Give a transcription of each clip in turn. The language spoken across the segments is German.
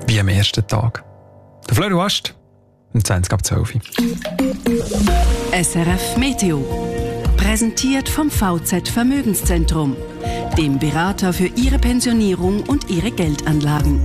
wie am ersten Tag. Der Florian Ast, um 20:12. SRF Meteo. Präsentiert vom VZ Vermögenszentrum, dem Berater für Ihre Pensionierung und Ihre Geldanlagen.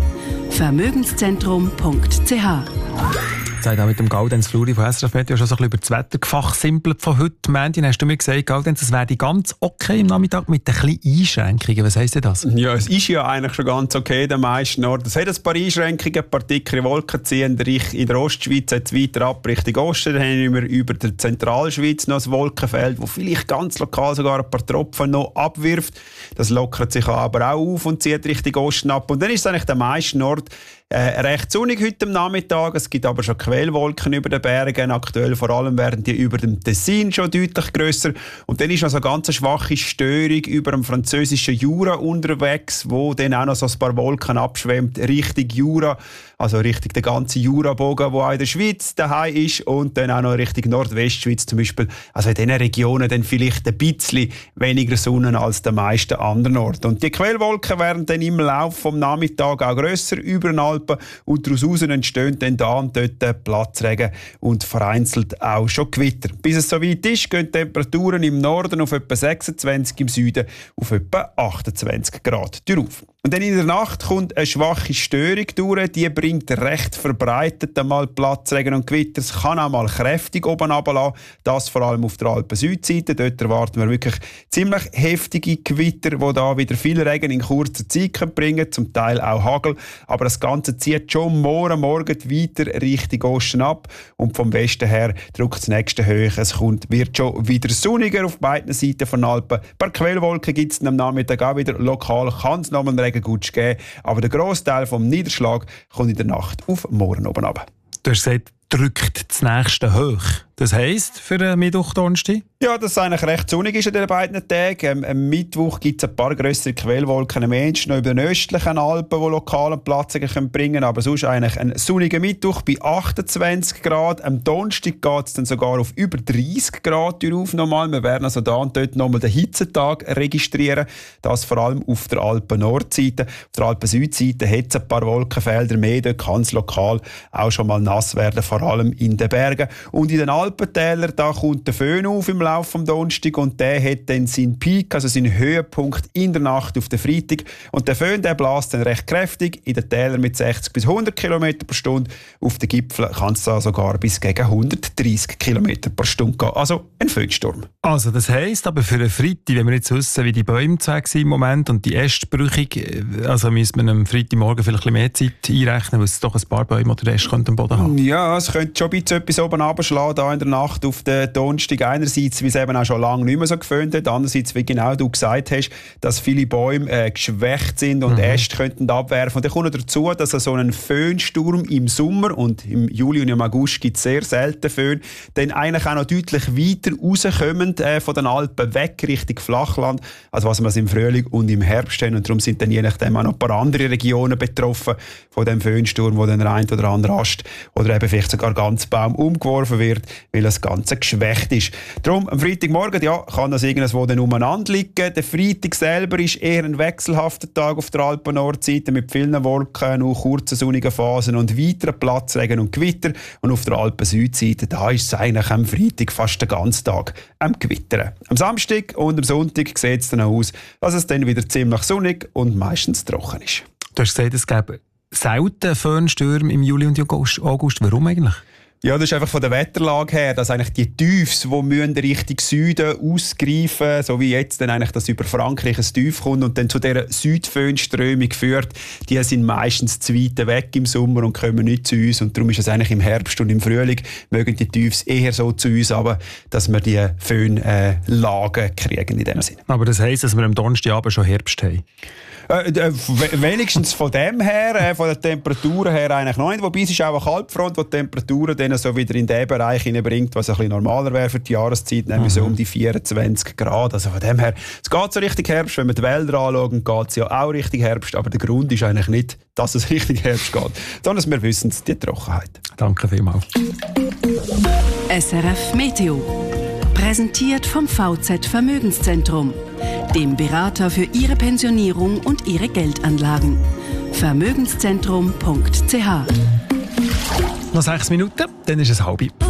Vermögenszentrum.ch. Jetzt hat auch mit dem Gaudenz Fluri von SRF Meteo schon so ein bisschen über das Wetter gefachsimpelt von heute. Mandy, hast du mir gesagt, Gaudenz, es wäre ganz okay im Nachmittag mit ein bisschen Einschränkungen. Was heisst denn das? Ja, es ist ja eigentlich schon ganz okay in den meisten Orten. Es hat ein paar Einschränkungen, ein paar dickere Wolken ziehen. In der Ostschweiz jetzt weiter ab Richtung Osten. Dann haben wir über der Zentralschweiz noch ein Wolkenfeld, das vielleicht ganz lokal sogar ein paar Tropfen noch abwirft. Das lockert sich aber auch auf und zieht Richtung Osten ab. Und dann ist es eigentlich der meisten Ort recht sonnig heute am Nachmittag. Es gibt aber schon Quellwolken über den Bergen. Aktuell vor allem werden die über dem Tessin schon deutlich grösser. Und dann ist noch so eine ganz schwache Störung über dem französischen Jura unterwegs, wo dann auch noch so ein paar Wolken abschwemmt Richtung Jura, also Richtung den ganzen Jurabogen, der auch in der Schweiz daheim ist, und dann auch noch Richtung Nordwestschweiz zum Beispiel. Also in diesen Regionen dann vielleicht ein bisschen weniger Sonne als den meisten anderen Orten. Und die Quellwolken werden dann im Laufe des Nachmittags auch grösser über den Alpen, und daraus entstehen dann da und dort Platzregen und vereinzelt auch schon Gewitter. Bis es soweit ist, gehen die Temperaturen im Norden auf etwa 26, im Süden auf etwa 28 Grad drauf. Und dann in der Nacht kommt eine schwache Störung durch, die bringt recht verbreitet einmal Platzregen und Gewitter. Es kann auch mal kräftig oben runterlassen, das vor allem auf der Alpen-Südseite. Dort erwarten wir wirklich ziemlich heftige Gewitter, die da wieder viel Regen in kurzer Zeit bringen können, zum Teil auch Hagel. Aber das Ganze zieht schon morgen weiter Richtung Osten ab, und vom Westen her drückt das nächste hoch. Es wird schon wieder sonniger auf beiden Seiten von Alpen. Ein paar Quellwolken gibt es am Nachmittag auch wieder. Lokal kann es nochmal Regenguss geben, aber der Grossteil vom Niederschlag kommt in der Nacht auf morgen oben runter. Du hast gesagt, drückt das nächste hoch. Das heisst für den Mittwoch, Donnerstag? Ja, dass es eigentlich recht sonnig ist an den beiden Tagen. Am Mittwoch gibt es ein paar grössere Quellwolken, am ehesten noch über den östlichen Alpen, die lokalen Platzregen bringen können. Aber sonst eigentlich ein sonniger Mittwoch bei 28 Grad. Am Donnerstag geht es dann sogar auf über 30 Grad auf nochmal. Wir werden also da und dort nochmal den Hitzetag registrieren. Das vor allem auf der Alpen-Nordseite. Auf der Alpen-Südseite hat es ein paar Wolkenfelder mehr. Dort kann es lokal auch schon mal nass werden, vor allem in den Bergen. Und in den Alpentälern, da kommt der Föhn auf im Laufe vom Donnerstag, und der hat dann seinen Peak, also seinen Höhepunkt in der Nacht auf den Freitag. Und der Föhn, der bläst dann recht kräftig in den Tälern mit 60 bis 100 km pro Stunde. Auf den Gipfeln kann es da sogar bis gegen 130 km pro Stunde gehen. Also ein Föhnsturm. Also das heisst aber für einen Freitag, wenn wir jetzt wissen, wie die Bäume zu sind im Moment und die Ästbrüchung, also müssen wir am Freitagmorgen vielleicht ein bisschen mehr Zeit einrechnen, weil es doch ein paar Bäume oder Äste am Boden haben. Ja, es könnte schon ein bisschen etwas oben runterschlagen, da in der Nacht auf den Donnerstag. Einerseits, wie es eben auch schon lange nicht mehr so geföhnt hat. Andererseits, wie genau du gesagt hast, dass viele Bäume geschwächt sind und Äste könnten abwerfen. Und dann kommt dazu, dass so ein Föhnsturm im Sommer, und im Juli und im August gibt es sehr selten Föhn, dann eigentlich auch noch deutlich weiter rauskommen von den Alpen weg Richtung Flachland, also was wir im Frühling und im Herbst haben. Und darum sind dann je nachdem auch noch ein paar andere Regionen betroffen von dem Föhnsturm, wo dann der ein oder andere Ast oder eben vielleicht sogar ganz Baum umgeworfen wird, weil das Ganze geschwächt ist. Darum, am Freitagmorgen, ja, kann das irgendwo dann umeinander liegen. Der Freitag selber ist eher ein wechselhafter Tag auf der Alpen-Nordseite mit vielen Wolken, nur kurzen sonnigen Phasen und weiteren Platzregen und Gewitter. Und auf der Alpen-Südseite, da ist es eigentlich am Freitag fast den ganzen Tag am Gewittern. Am Samstag und am Sonntag sieht es dann aus, dass es dann wieder ziemlich sonnig und meistens trocken ist. Du hast gesagt, es gäbe selten Föhnstürme im Juli und August. Warum eigentlich? Ja, das ist einfach von der Wetterlage her, dass eigentlich die Tiefs, die müssen Richtung Süden ausgreifen, so wie jetzt dann eigentlich das über Frankreich ein Tief kommt und dann zu dieser Südföhnströmung führt, die sind meistens zu weit weg im Sommer und kommen nicht zu uns, und darum ist es eigentlich im Herbst und im Frühling mögen die Tiefs eher so zu uns, aber dass wir die Föhnlagen kriegen in dem Sinne. Aber das heisst, dass wir am Donnerstagabend schon Herbst haben? Wenigstens von dem her, von den Temperaturen her eigentlich noch nicht. Wobei es ist auch eine Kaltfront, die die Temperaturen dann so wieder in den Bereich hineinbringt, was ein bisschen normaler wäre für die Jahreszeit, nämlich so um die 24 Grad. Also von dem her, es geht so richtig Herbst. Wenn wir die Wälder anschauen, geht es ja auch richtig Herbst. Aber der Grund ist eigentlich nicht, dass es richtig Herbst geht, sondern wir wissen es, die Trockenheit. Danke vielmals. SRF Meteo. Präsentiert vom VZ Vermögenszentrum, dem Berater für Ihre Pensionierung und Ihre Geldanlagen. Vermögenszentrum.ch. Noch 6 Minuten, dann ist es 6:30.